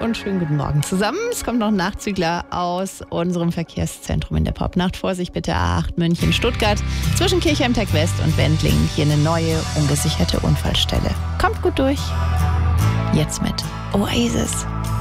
und schönen guten Morgen zusammen. Es kommt noch ein Nachzügler aus unserem Verkehrszentrum in der Popnacht. Vorsicht bitte A8 München-Stuttgart zwischen Kirchheim-Tech West und Wendling. Hier eine neue, ungesicherte Unfallstelle. Kommt gut durch. Jetzt mit Oasis.